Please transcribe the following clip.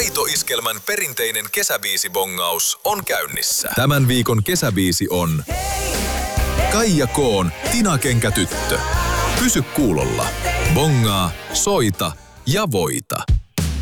Aito-iskelmän perinteinen kesäbiisibongaus on käynnissä. Tämän viikon kesäbiisi on Kaija K:n Tina-kenkätyttö. Pysy kuulolla. Bongaa, soita ja voita.